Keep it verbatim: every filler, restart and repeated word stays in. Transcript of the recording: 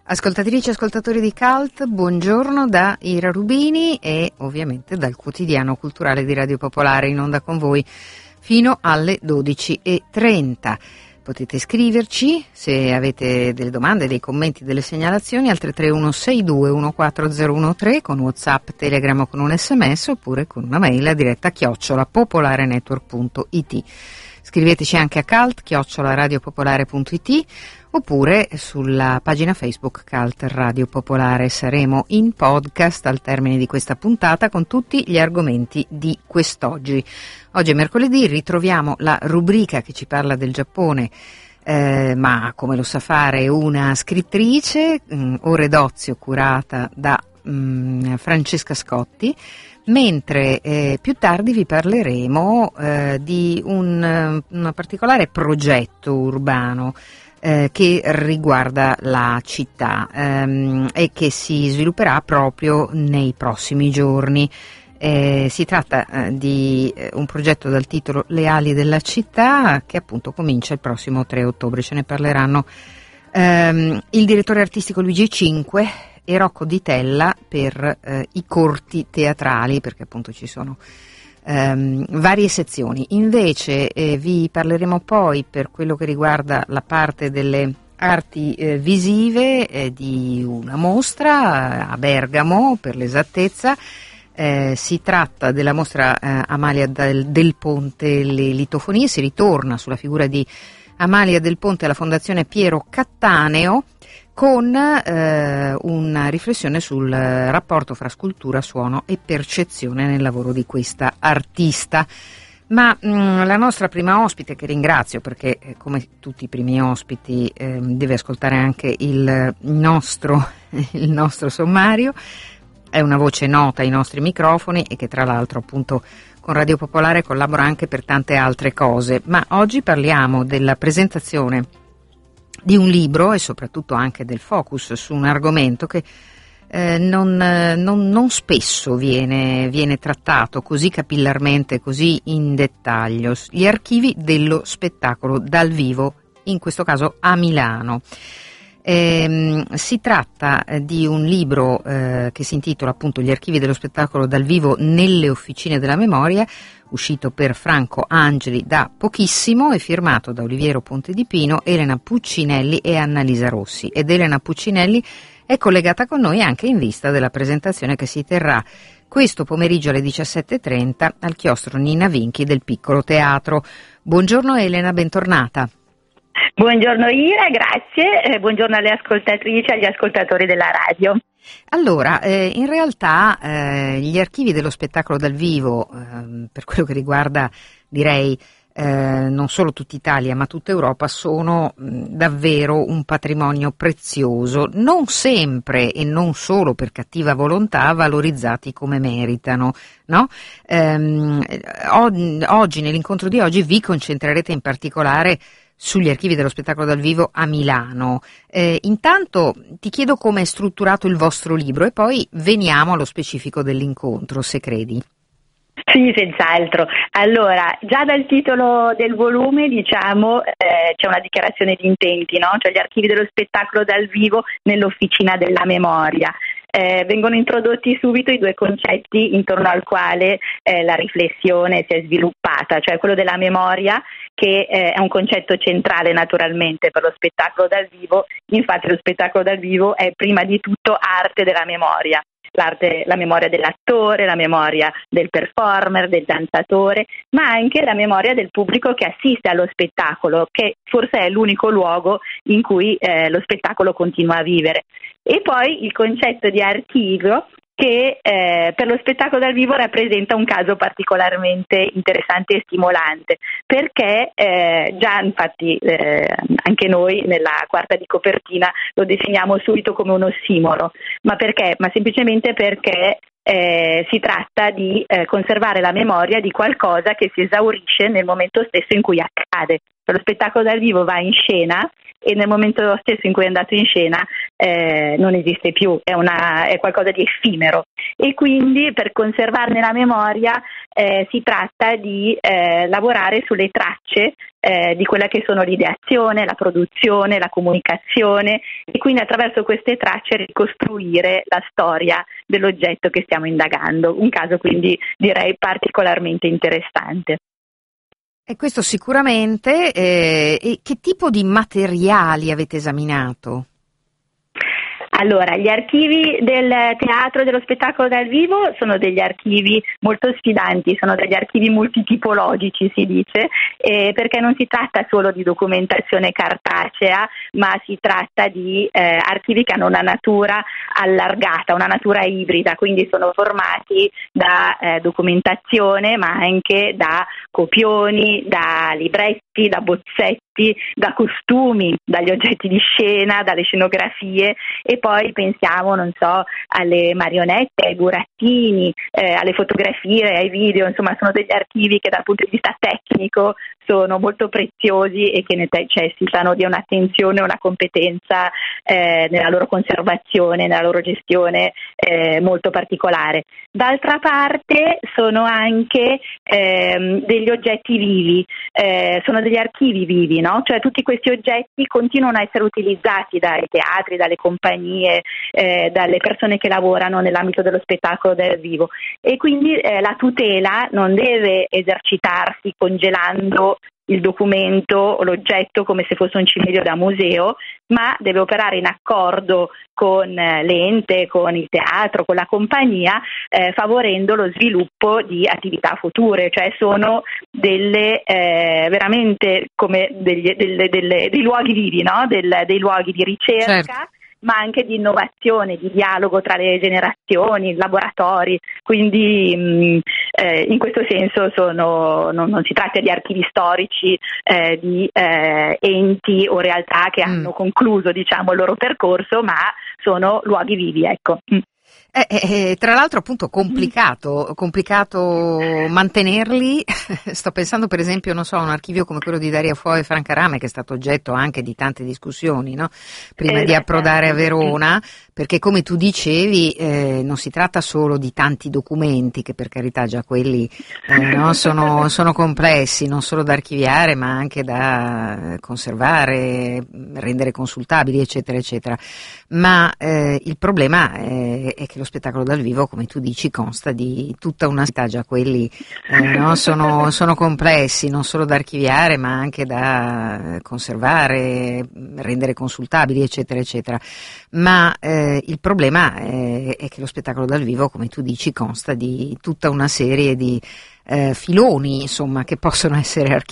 Ascoltatrici e ascoltatori di Cult, buongiorno da Ira Rubini e ovviamente dal quotidiano culturale di Radio Popolare, in onda con voi fino alle dodici e trenta. Potete scriverci se avete delle domande, dei commenti, delle segnalazioni al tre tre uno sei due uno quattro zero uno tre con WhatsApp, Telegram o con un sms, oppure con una mail a diretta chiocciola popolarenetwork punto it. Scriveteci anche a cult chiocciola radiopopolare punto it oppure sulla pagina Facebook Cult Radio Popolare. Saremo in podcast al termine di questa puntata con tutti gli argomenti di quest'oggi. Oggi è mercoledì, ritroviamo la rubrica che ci parla del Giappone, eh, ma come lo sa fare una scrittrice, mh, Ore d'Ozio, curata da mh, Francesca Scotti, mentre eh, più tardi vi parleremo eh, di un, un particolare progetto urbano eh, che riguarda la città ehm, e che si svilupperà proprio nei prossimi giorni. Eh, si tratta eh, di eh, un progetto dal titolo Le ali della città, che appunto comincia il prossimo tre ottobre. Ce ne parleranno ehm, il direttore artistico Luigi Cinque e Rocco Di Tella per eh, i corti teatrali, perché appunto ci sono ehm, varie sezioni. Invece eh, vi parleremo poi, per quello che riguarda la parte delle arti eh, visive, eh, di una mostra a Bergamo, per l'esattezza. Eh, si tratta della mostra eh, Amalia del, del Ponte, le litofonie. Si ritorna sulla figura di Amalia del Ponte alla Fondazione Piero Cattaneo, con eh, una riflessione sul rapporto fra scultura, suono e percezione nel lavoro di questa artista. Ma mh, la nostra prima ospite, che ringrazio perché eh, come tutti i primi ospiti eh, deve ascoltare anche il nostro, il nostro sommario, è una voce nota ai nostri microfoni e che tra l'altro appunto con Radio Popolare collabora anche per tante altre cose. Ma oggi parliamo della presentazione di un libro e soprattutto anche del focus su un argomento che eh, non, non, non spesso viene, viene trattato così capillarmente, così in dettaglio: gli archivi dello spettacolo dal vivo, in questo caso a Milano. Eh, si tratta di un libro eh, che si intitola appunto Gli archivi dello spettacolo dal vivo nelle officine della memoria, uscito per Franco Angeli da pochissimo e firmato da Oliviero Pontedipino, Elena Puccinelli e Annalisa Rossi. Ed Elena Puccinelli è collegata con noi anche in vista della presentazione che si terrà questo pomeriggio alle diciassette e trenta al chiostro Nina Vinchi del Piccolo Teatro. Buongiorno Elena, bentornata. Buongiorno Ira, grazie, eh, buongiorno alle ascoltatrici e agli ascoltatori della radio. Allora, eh, in realtà eh, gli archivi dello spettacolo dal vivo, eh, per quello che riguarda, direi, eh, non solo tutta Italia ma tutta Europa, sono mh, davvero un patrimonio prezioso, non sempre e non solo per cattiva volontà valorizzati come meritano, no? Ehm, o- oggi, nell'incontro di oggi, vi concentrerete in particolare sugli archivi dello spettacolo dal vivo a Milano. Eh, intanto ti chiedo come è strutturato il vostro libro e poi veniamo allo specifico dell'incontro, se credi. Sì, senz'altro. Allora, già dal titolo del volume, diciamo, eh, c'è una dichiarazione di intenti, no? Cioè gli archivi dello spettacolo dal vivo nell'officina della memoria. Eh, vengono introdotti subito i due concetti intorno al quale eh, la riflessione si è sviluppata, cioè quello della memoria, che eh, è un concetto centrale naturalmente per lo spettacolo dal vivo. Infatti lo spettacolo dal vivo è prima di tutto arte della memoria. L'arte, la memoria dell'attore, la memoria del performer, del danzatore, ma anche la memoria del pubblico che assiste allo spettacolo, che forse è l'unico luogo in cui eh, lo spettacolo continua a vivere. E poi il concetto di archivio, che eh, per lo spettacolo dal vivo rappresenta un caso particolarmente interessante e stimolante, perché eh, già infatti eh, anche noi nella quarta di copertina lo definiamo subito come un ossimoro. Ma perché? Ma semplicemente perché eh, si tratta di eh, conservare la memoria di qualcosa che si esaurisce nel momento stesso in cui accade. Lo spettacolo dal vivo va in scena e nel momento stesso in cui è andato in scena eh, non esiste più, è, una, è qualcosa di effimero, e quindi per conservarne la memoria eh, si tratta di eh, lavorare sulle tracce eh, di quella che sono l'ideazione, la produzione, la comunicazione, e quindi attraverso queste tracce ricostruire la storia dell'oggetto che stiamo indagando. Un caso quindi direi particolarmente interessante. E questo sicuramente. Eh, e che tipo di materiali avete esaminato? Allora, gli archivi del teatro e dello spettacolo dal vivo sono degli archivi molto sfidanti, sono degli archivi multitipologici, si dice, eh, perché non si tratta solo di documentazione cartacea, ma si tratta di eh, archivi che hanno una natura allargata, una natura ibrida, quindi sono formati da eh, documentazione, ma anche da copioni, da libretti, da bozzetti, da costumi, dagli oggetti di scena, dalle scenografie, e poi pensiamo, non so, alle marionette, ai burattini, eh, alle fotografie, ai video, insomma sono degli archivi che dal punto di vista tecnico sono molto preziosi e che necessitano di un'attenzione e una competenza eh, nella loro conservazione, nella loro gestione eh, molto particolare. D'altra parte sono anche ehm, degli oggetti vivi, eh, sono degli archivi vivi, no? Cioè tutti questi oggetti continuano a essere utilizzati dai teatri, dalle compagnie, eh, dalle persone che lavorano nell'ambito dello spettacolo dal vivo, e quindi eh, la tutela non deve esercitarsi congelando il documento o l'oggetto come se fosse un cimelio da museo, ma deve operare in accordo con l'ente, con il teatro, con la compagnia, eh, favorendo lo sviluppo di attività future, cioè sono delle eh, veramente come degli, delle, delle, dei luoghi vivi, no? Del, dei luoghi di ricerca. Certo. Ma anche di innovazione, di dialogo tra le generazioni, laboratori, quindi mh, eh, in questo senso sono, non, non si tratta di archivi storici, eh, di eh, enti o realtà che mm. hanno concluso, diciamo, il loro percorso, ma sono luoghi vivi, ecco. Mm. Eh, eh, tra l'altro appunto complicato, complicato mantenerli. Sto pensando per esempio, non so, a un archivio come quello di Daria Fo e Franca Rame, che è stato oggetto anche di tante discussioni, no? Prima eh, di approdare a Verona, perché come tu dicevi eh, non si tratta solo di tanti documenti, che per carità già quelli eh, no, sono, sono complessi, non solo da archiviare ma anche da conservare, rendere consultabili, eccetera eccetera, ma eh, il problema è, è che lo spettacolo dal vivo, come tu dici, consta di tutta una serie, già quelli eh, no, sono, sono complessi, non solo da archiviare ma anche da conservare, rendere consultabili, eccetera eccetera, ma eh, il problema è, è che lo spettacolo dal vivo, come tu dici, consta di tutta una serie di eh, filoni, insomma, che possono essere archiviati